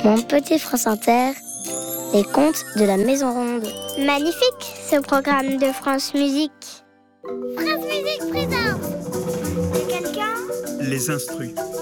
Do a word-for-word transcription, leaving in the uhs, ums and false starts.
Mon petit France Inter, les contes de la Maison Ronde. Magnifique ce programme de France Musique. France Musique présente. C'est quelqu'un. Les instruits.